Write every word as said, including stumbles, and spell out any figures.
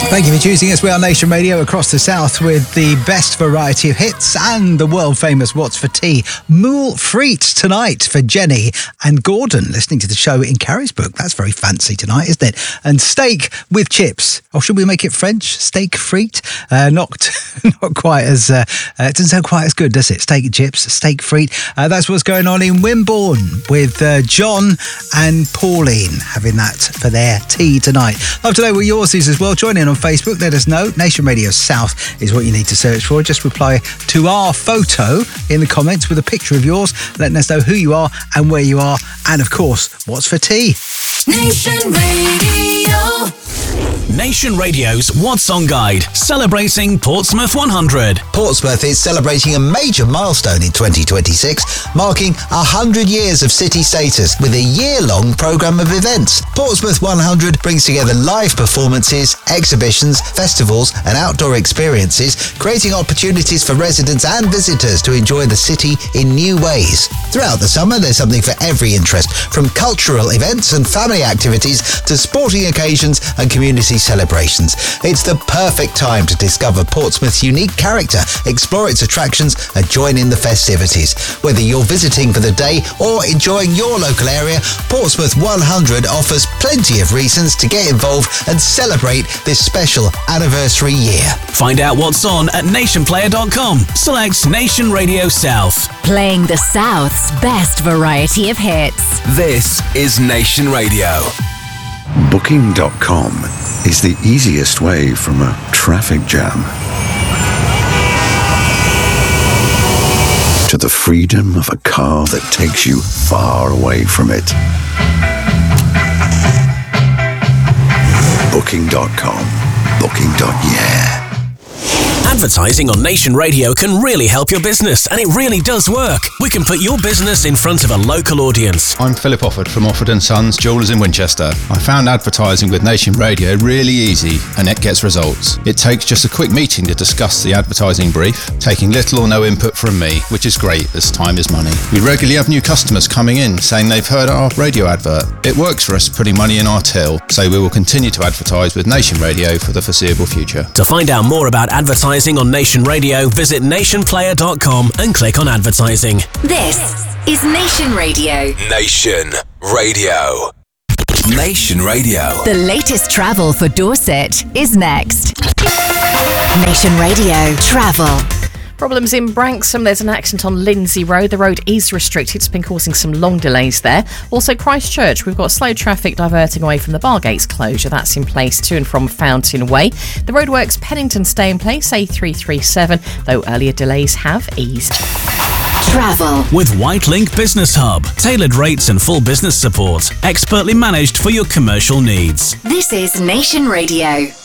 Thank you for choosing us. We are Nation Radio across the south with the best variety of hits and the world-famous What's for Tea. Moule frites tonight for Jenny and Gordon, listening to the show in Carrisbrook. That's very fancy tonight, isn't it? And steak with chips. Or should we make it French? Steak frite? Uh, not, not quite as... Uh, uh, it doesn't sound quite as good, does it? Steak and chips, steak frite. Uh, that's what's going on in Wimborne with uh, John and Pauline having that for their tea tonight. Love to know what yours is as well. Join in on Facebook, let us know. Nation Radio South is what you need to search for. Just reply to our photo in the comments with a picture of yours, letting us know who you are and where you are, and of course, what's for tea. Nation Radio. Nation Radio's What's On Guide, celebrating Portsmouth one hundred. Portsmouth is celebrating a major milestone in twenty twenty-six, marking one hundred years of city status with a year-long programme of events. Portsmouth one hundred brings together live performances, exhibitions, festivals and outdoor experiences, creating opportunities for residents and visitors to enjoy the city in new ways. Throughout the summer, there's something for every interest, from cultural events and family activities to sporting occasions and community celebrations. It's the perfect time to discover Portsmouth's unique character, explore its attractions and join in the festivities. Whether you're visiting for the day or enjoying your local area, Portsmouth one hundred offers plenty of reasons to get involved and celebrate this special anniversary year. Find out what's on at nation player dot com. Select Nation Radio South. Playing the South's best variety of hits. This is Nation Radio. Booking dot com is the easiest way from a traffic jam to the freedom of a car that takes you far away from it. Booking dot com. Booking. Yeah. Advertising on Nation Radio can really help your business, and it really does work. We can put your business in front of a local audience. I'm Philip Offord from Offord and Sons Jewellers in Winchester. I found advertising with Nation Radio really easy, and it gets results. It takes just a quick meeting to discuss the advertising brief, taking little or no input from me, which is great as time is money. We regularly have new customers coming in saying they've heard our radio advert. It works for us putting money in our till, so we will continue to advertise with Nation Radio for the foreseeable future. To find out more about advertising on Nation Radio, visit nation player dot com and click on advertising. This is Nation Radio. Nation Radio. Nation Radio. The latest travel for Dorset is next. Nation Radio Travel. Problems in Branksome. There's an accident on Lindsay Road. The road is restricted. It's been causing some long delays there. Also, Christchurch, we've got slow traffic diverting away from the Bargates closure. That's in place to and from Fountain Way. The roadworks Pennington stay in place, A three three seven, though earlier delays have eased. Travel. With Whitelink Business Hub. Tailored rates and full business support. Expertly managed for your commercial needs. This is Nation Radio.